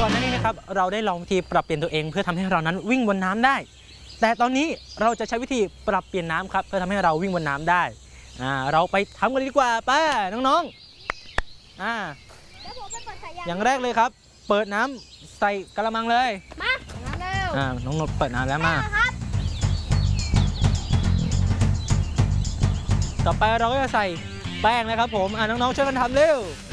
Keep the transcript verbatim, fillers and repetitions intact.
อนหน้านี้นะครับเราได้ลองวิธีปรับเปลี่ยนตัวเองเพื่อทำให้เรานั้นวิ่งบนน้ำได้แต่ตอนนี้เราจะใช้วิธีปรับเปลี่ยนน้ำครับเพื่อทำให้เราวิ่งบนน้ำได้อ่าเราไปทำกันดีกว่าป้าน้องๆอ่าอย่างแรกเลยครับเปิดน้ำใส่กระมังเลยมาเร็วอ่าน้องนกเปิดน้ำแล้วมาต่อไปเราก็จะใส่แป้งนะครับผมอ่าน้องๆช่วยกันทำเร็ว